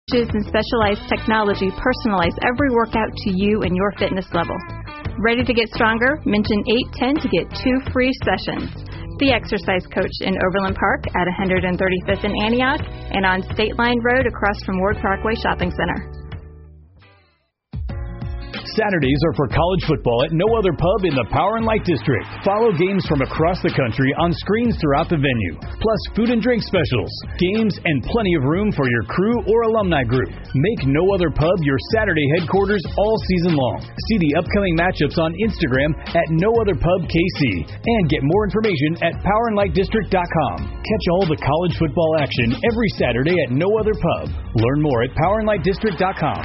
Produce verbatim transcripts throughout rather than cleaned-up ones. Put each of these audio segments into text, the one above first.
coaches and specialized technology personalize every workout to you and your fitness level. Ready to get stronger? Mention eight ten to get two free sessions. The Exercise Coach in Overland Park at one thirty-fifth and Antioch and on State Line Road across from Ward Parkway Shopping Center. Saturdays are for college football at no other pub in the Power and Light District. Follow games from across the country on screens throughout the venue, plus food and drink specials, games, and plenty of room for your crew or alumni group. Make no other pub your Saturday headquarters all season long. See the upcoming matchups on Instagram at No Other Pub K C and get more information at power and light district dot com. Catch all the college football action every Saturday at No Other Pub. Learn more at power and light district dot com.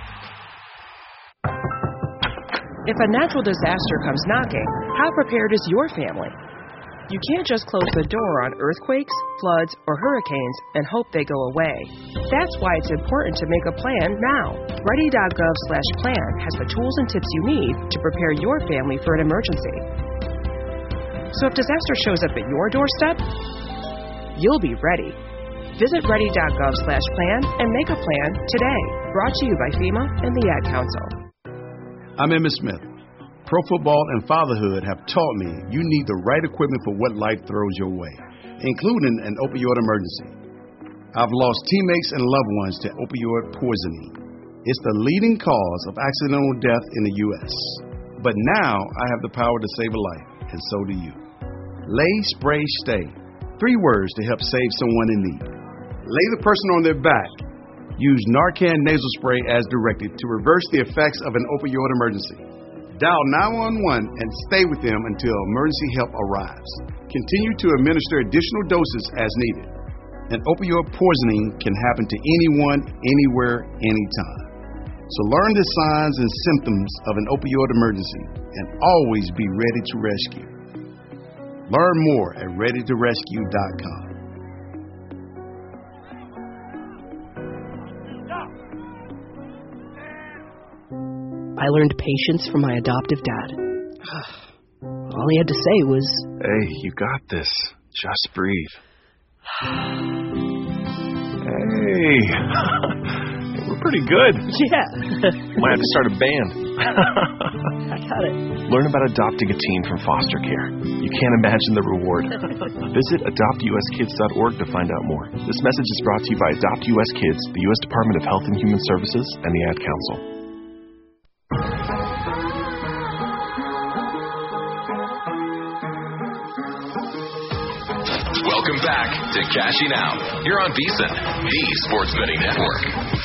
If a natural disaster comes knocking, how prepared is your family? You can't just close the door on earthquakes, floods, or hurricanes and hope they go away. That's why it's important to make a plan now. ready dot gov slash plan has the tools and tips you need to prepare your family for an emergency. So if disaster shows up at your doorstep, you'll be ready. Visit ready dot gov slash plan and make a plan today. Brought to you by FEMA and the Ad Council. I'm Emmitt Smith. Pro football and fatherhood have taught me you need the right equipment for what life throws your way, including an opioid emergency. I've lost teammates and loved ones to opioid poisoning. It's the leading cause of accidental death in the U S But now I have the power to save a life, and so do you. Lay, spray, stay. Three words to help save someone in need. Lay the person on their back. Use Narcan nasal spray as directed to reverse the effects of an opioid emergency. Dial nine one one and stay with them until emergency help arrives. Continue to administer additional doses as needed. An opioid poisoning can happen to anyone, anywhere, anytime. So learn the signs and symptoms of an opioid emergency and always be ready to rescue. Learn more at ready to rescue dot com. I learned patience from my adoptive dad. All he had to say was, "Hey, you got this. Just breathe." Hey, we're pretty good. Yeah. Might have to start a band. I got it. Learn about adopting a teen from foster care. You can't imagine the reward. Visit adopt u s kids dot org to find out more. This message is brought to you by Adopt U S Kids, the U S Department of Health and Human Services, and the Ad Council. Welcome back to Cashing Out here on VSiN, the Sports Betting Network.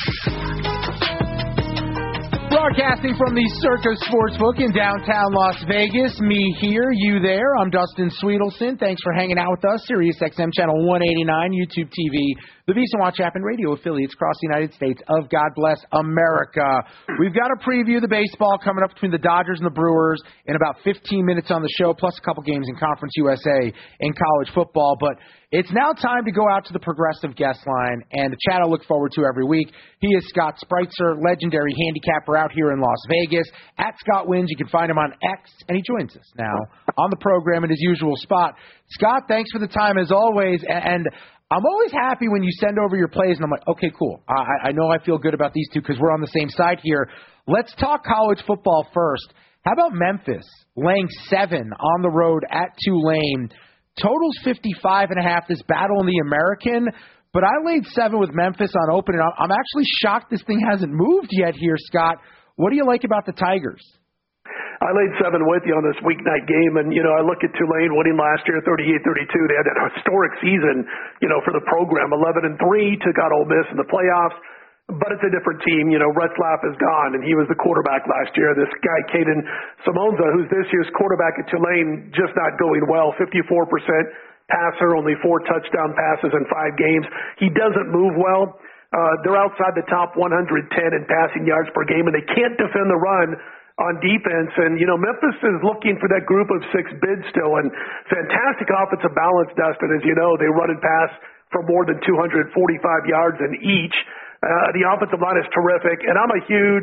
Broadcasting from the Circa Sportsbook in downtown Las Vegas. Me here, you there. I'm Dustin Sweetelson. Thanks for hanging out with us. Sirius X M Channel one eighty-nine, YouTube T V, the VSiN Watch app, and radio affiliates across the United States of God Bless America. We've got a preview of the baseball coming up between the Dodgers and the Brewers in about fifteen minutes on the show, plus a couple games in Conference U S A in college football. But it's now time to go out to the Progressive guest line and the chat I look forward to every week. He is Scott Spreitzer, legendary handicapper out here in Las Vegas. At Scott Wins, you can find him on X, and he joins us now on the program in his usual spot. Scott, thanks for the time as always, and I'm always happy when you send over your plays, and I'm like, okay, cool. I, I know I feel good about these two because we're on the same side here. Let's talk college football first. How about Memphis laying seven on the road at Tulane? Total's fifty-five and a half, this battle in the American, but I laid seven with Memphis on open, and I'm actually shocked this thing hasn't moved yet here, Scott. What do you like about the Tigers? I laid seven with you on this weeknight game, and, you know, I look at Tulane winning last year thirty-eight thirty-two. They had an historic season, you know, for the program, eleven and three, took out Ole Miss in the playoffs. But it's a different team. You know, Retzlaff is gone, and he was the quarterback last year. This guy, Caden Simonza, who's this year's quarterback at Tulane, just not going well. fifty-four percent passer, only four touchdown passes in five games. He doesn't move well. Uh, they're outside the top one hundred ten in passing yards per game, and they can't defend the run on defense. And, you know, Memphis is looking for that group of six bid still, and fantastic offensive balance, Dustin. As you know, they run and pass for more than two hundred forty-five yards in each. Uh, the offensive line is terrific, and I'm a huge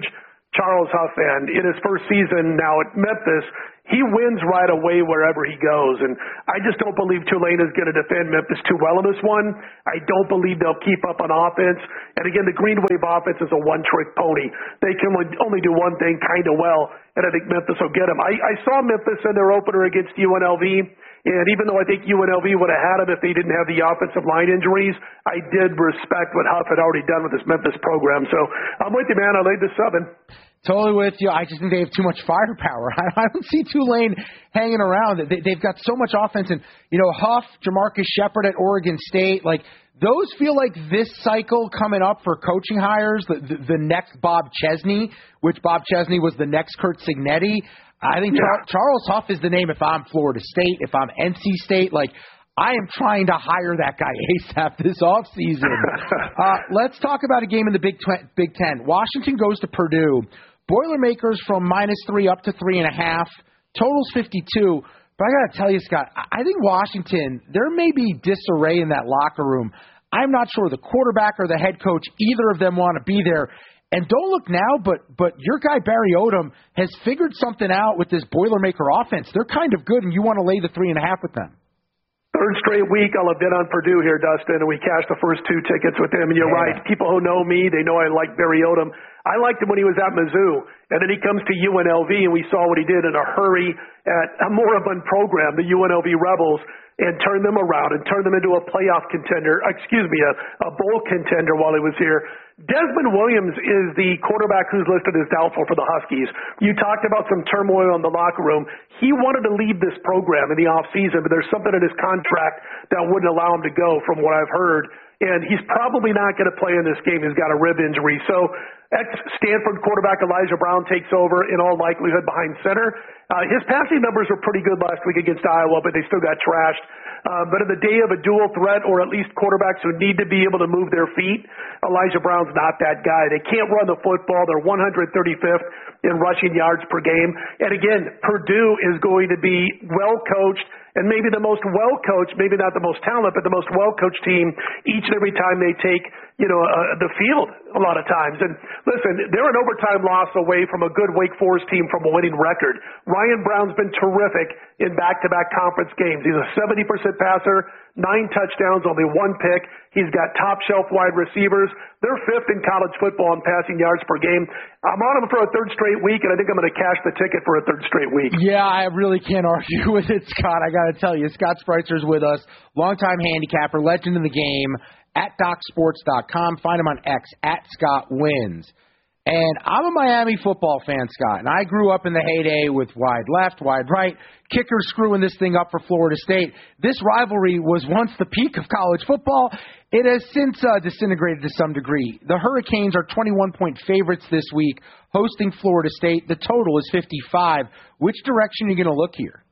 Charles Huff fan, in his first season now at Memphis, he wins right away wherever he goes. And I just don't believe Tulane is going to defend Memphis too well in this one. I don't believe they'll keep up on offense. And again, the Green Wave offense is a one-trick pony. They can only do one thing kind of well, and I think Memphis will get them. I, I saw Memphis in their opener against U N L V, and even though I think U N L V would have had them if they didn't have the offensive line injuries, I did respect what Huff had already done with this Memphis program. So I'm with you, man. I laid the seven. Totally with you. I just think they have too much firepower. I don't see Tulane hanging around. They've got so much offense. And, you know, Huff, Jamarcus Shepard at Oregon State, like, those feel like this cycle coming up for coaching hires, the, the, the next Bob Chesney, which Bob Chesney was the next Curt Cignetti. I think yeah. Char- Charles Huff is the name if I'm Florida State, if I'm N C State. Like, I am trying to hire that guy ASAP this offseason. uh, let's talk about a game in the Big, tw- Big Ten. Washington goes to Purdue. Boilermakers from minus three up to three and a half. Total's fifty-two. But I got to tell you, Scott, I think Washington, there may be disarray in that locker room. I'm not sure the quarterback or the head coach, either of them want to be there. And don't look now, but but your guy Barry Odom has figured something out with this Boilermaker offense. They're kind of good, and you want to lay the three and a half with them. Third straight week I'll have been on Purdue here, Dustin, and we cashed the first two tickets with him. And you're yeah. right. People who know me, they know I like Barry Odom. I liked him when he was at Mizzou, and then he comes to U N L V, and we saw what he did in a hurry at a moribund program, the U N L V Rebels, and turned them around and turned them into a playoff contender, excuse me, a, a bowl contender while he was here. Desmond Williams is the quarterback who's listed as doubtful for the Huskies. You talked about some turmoil in the locker room. He wanted to leave this program in the offseason, but there's something in his contract that wouldn't allow him to go from what I've heard. And he's probably not going to play in this game. He's got a rib injury. So ex-Stanford quarterback Elijah Brown takes over in all likelihood behind center. Uh, his passing numbers were pretty good last week against Iowa, but they still got trashed. Uh, but in the day of a dual threat, or at least quarterbacks who need to be able to move their feet, Elijah Brown's not that guy. They can't run the football. They're one hundred thirty-fifth in rushing yards per game. And again, Purdue is going to be well-coached, and maybe the most well-coached, maybe not the most talented, but the most well-coached team each and every time they take, you know, uh, the field a lot of times. And listen, they're an overtime loss away from a good Wake Forest team from a winning record. Ryan Brown's been terrific in back-to-back conference games. He's a seventy percent passer, nine touchdowns, only one pick. He's got top-shelf wide receivers. They're fifth in college football in passing yards per game. I'm on them for a third straight week, and I think I'm going to cash the ticket for a third straight week. Yeah, I really can't argue with it, Scott. I got to tell you, Scott Spritzer's with us, longtime handicapper, legend in the game, at doc sports dot com. Find him on X, at Scott Wins. And I'm a Miami football fan, Scott, and I grew up in the heyday with wide left, wide right, kickers screwing this thing up for Florida State. This rivalry was once the peak of college football. It has since uh, disintegrated to some degree. The Hurricanes are twenty-one point favorites this week, hosting Florida State. The total is fifty-five. Which direction are you going to look here?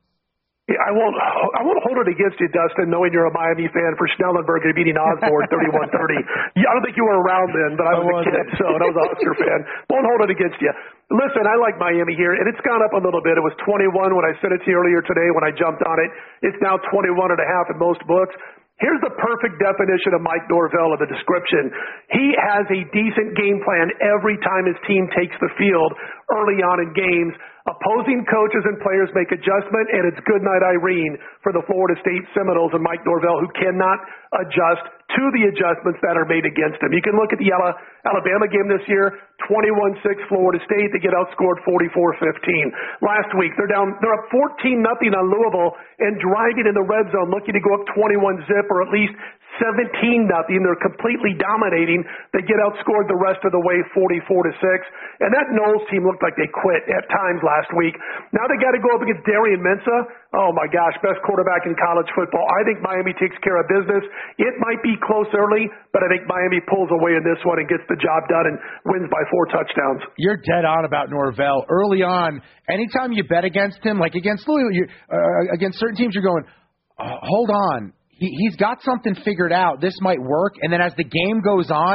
I won't I won't hold it against you, Dustin, knowing you're a Miami fan, for Schnellenberger beating Osborne thirty-one thirty. Yeah, I don't think you were around then, but I was a kid, so and I was a Husker fan. Won't hold it against you. Listen, I like Miami here, and it's gone up a little bit. It was twenty-one when I said it to you earlier today when I jumped on it. It's now twenty-one and a half in most books. Here's the perfect definition of Mike Norvell of the description. He has a decent game plan every time his team takes the field early on in games. Opposing coaches and players make adjustment, and it's good night Irene for the Florida State Seminoles and Mike Norvell, who cannot adjust to the adjustments that are made against him. You can look at the Alabama game this year, twenty-one six Florida State. They get outscored forty-four fifteen. Last week, they're down, they're up fourteen nothing on Louisville and driving in the red zone, looking to go up twenty-one zip or at least seventeen nothing. They're completely dominating. They get outscored the rest of the way forty-four to six. And that Knowles team looked like they quit at times last week. Now they got to go up against Darian Mensah. Oh my gosh, best quarterback in college football. I think Miami takes care of business. It might be close early, but I think Miami pulls away in this one and gets the job done and wins by four touchdowns. You're dead on about Norvell. Early on, anytime you bet against him, like against Louisville, you, uh, against certain teams, you're going, uh, hold on. He, he's got something figured out. This might work. And then as the game goes on,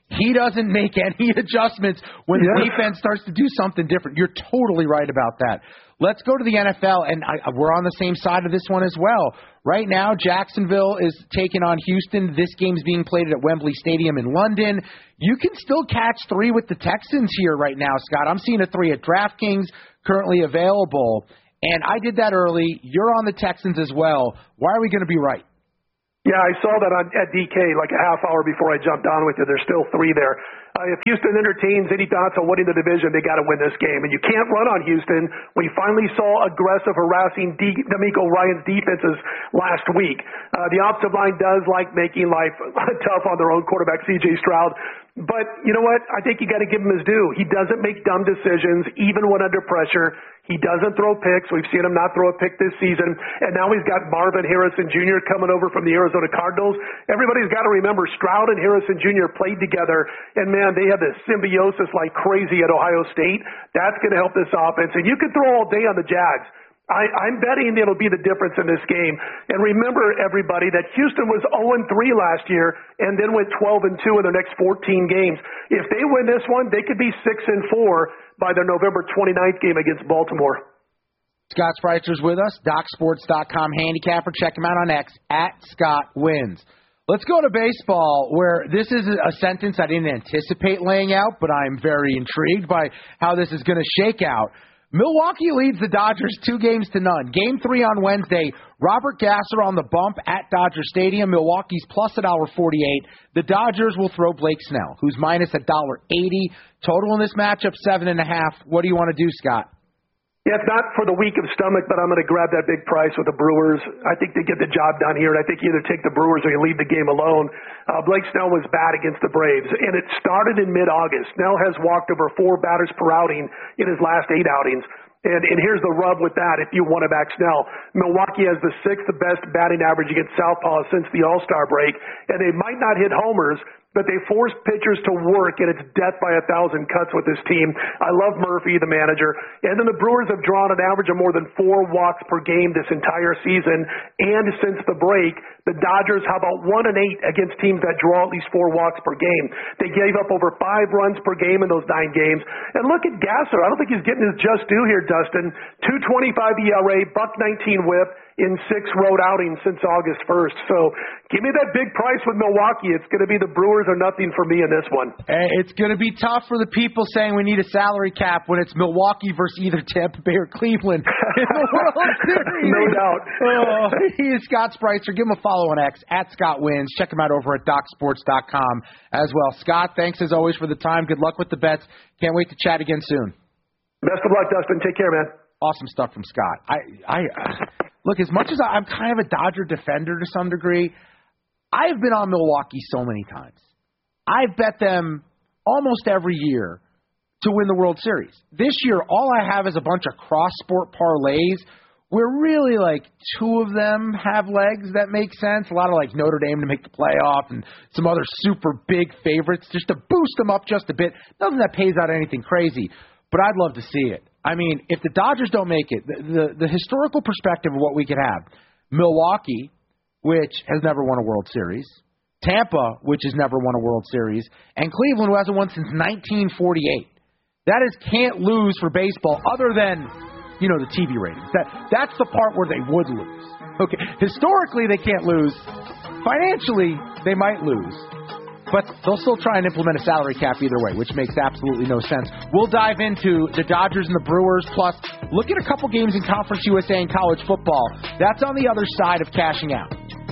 He doesn't make any adjustments when yeah. the defense starts to do something different. You're totally right about that. Let's go to the N F L, and I, we're on the same side of this one as well. Right now, Jacksonville is taking on Houston. This game's being played at Wembley Stadium in London. You can still catch three with the Texans here right now, Scott. I'm seeing a three at DraftKings currently available, and I did that early. You're on the Texans as well. Why are we going to be right? Yeah, I saw that on at D K like a half hour before I jumped on with you. There's still three there. Uh, if Houston entertains any thoughts on winning the division, they got to win this game. And you can't run on Houston. We finally saw aggressive, harassing D- D'Amico Ryan's defenses last week. Uh, the offensive line does like making life tough on their own quarterback, C J Stroud. But you know what? I think you got to give him his due. He doesn't make dumb decisions, even when under pressure. He doesn't throw picks. We've seen him not throw a pick this season. And now he's got Marvin Harrison Junior coming over from the Arizona Cardinals. Everybody's got to remember Stroud and Harrison Junior played together. And, man, they have this symbiosis like crazy at Ohio State. That's going to help this offense. And you can throw all day on the Jags. I, I'm betting it'll be the difference in this game. And remember, everybody, that Houston was oh and three last year and then went twelve and two in their next fourteen games. If they win this one, they could be six and four by their November twenty-ninth game against Baltimore. Scott Spritzer's with us, Doc Sports dot com handicapper. Check him out on X, at Scott Wins. Let's go to baseball, where this is a sentence I didn't anticipate laying out, but I'm very intrigued by how this is going to shake out. Milwaukee leads the Dodgers two games to none. Game three on Wednesday, Robert Gasser on the bump at Dodger Stadium. Milwaukee's plus one dollar forty-eight. The Dodgers will throw Blake Snell, who's minus one dollar eighty. Total in this matchup, seven and a half. What do you want to do, Scott? Yeah, it's not for the weak of stomach, but I'm going to grab that big price with the Brewers. I think they get the job done here, and I think you either take the Brewers or you leave the game alone. Uh, Blake Snell was bad against the Braves, and it started in mid-August. Snell has walked over four batters per outing in his last eight outings. And, and here's the rub with that if you want to back Snell. Milwaukee has the sixth best batting average against southpaws since the All-Star break, and they might not hit homers, but they force pitchers to work, and it's death by a thousand cuts with this team. I love Murphy, the manager. And then the Brewers have drawn an average of more than four walks per game this entire season. And since the break, the Dodgers, how about one and eight against teams that draw at least four walks per game? They gave up over five runs per game in those nine games. And look at Gasser. I don't think he's getting his just due here, Dustin. two twenty-five E R A, buck nineteen whip in six road outings since August first. So give me that big price with Milwaukee. It's going to be the Brewers or nothing for me in this one. Hey, it's going to be tough for the people saying we need a salary cap when it's Milwaukee versus either Tampa Bay or Cleveland in the World Series. No doubt. Oh, he is Scott Spritzer. Give him a follow on X, at Scott Wins. Check him out over at Doc Sports dot com as well. Scott, thanks as always for the time. Good luck with the bets. Can't wait to chat again soon. Best of luck, Dustin. Take care, man. Awesome stuff from Scott. I, I, uh, look, as much as I'm kind of a Dodger defender to some degree, I've been on Milwaukee so many times. I've bet them almost every year to win the World Series. This year, all I have is a bunch of cross-sport parlays where really like two of them have legs that make sense. A lot of like Notre Dame to make the playoff and some other super big favorites just to boost them up just a bit. Nothing that pays out anything crazy, but I'd love to see it. I mean, if the Dodgers don't make it, the, the, the historical perspective of what we could have, Milwaukee, which has never won a World Series, Tampa, which has never won a World Series, and Cleveland, who hasn't won since nineteen forty-eight. That is can't lose for baseball other than, you know, the T V ratings. That That's the part where they would lose. Okay, historically they can't lose. Financially, they might lose. But they'll still try and implement a salary cap either way, which makes absolutely no sense. We'll dive into the Dodgers and the Brewers, plus look at a couple games in Conference U S A and college football. That's on the other side of cashing out.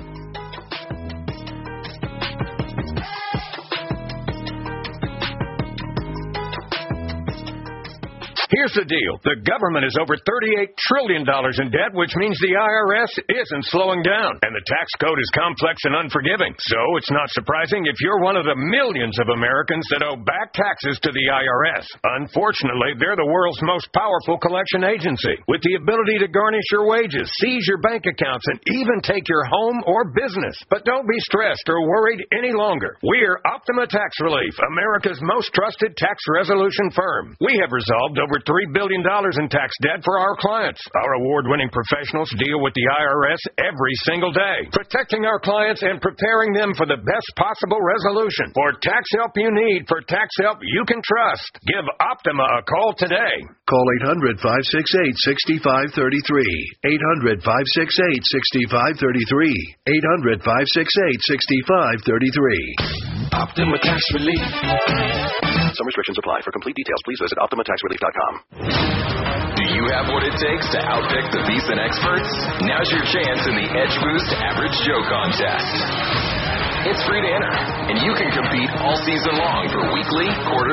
Here's the deal. The government is over thirty-eight trillion dollars in debt, which means the I R S isn't slowing down. And the tax code is complex and unforgiving. So it's not surprising if you're one of the millions of Americans that owe back taxes to the I R S. Unfortunately, they're the world's most powerful collection agency, with the ability to garnish your wages, seize your bank accounts, and even take your home or business. But don't be stressed or worried any longer. We're Optima Tax Relief, America's most trusted tax resolution firm. We have resolved over over three billion dollars in tax debt for our clients. Our award-winning professionals deal with the I R S every single day, protecting our clients and preparing them for the best possible resolution. For tax help you need, for tax help you can trust, give Optima a call today. Call eight hundred, five six eight, six five three three. eight hundred, five six eight, six five three three. eight hundred, five six eight, six five three three. Optima Tax Relief. Some restrictions apply. For complete details, please visit Optima Tax Relief dot com. Do you have what it takes to outpick the VEASAN experts? Now's your chance in the Edge Boost Average Joe contest. It's free to enter, and you can compete all season long for weekly, quarterly,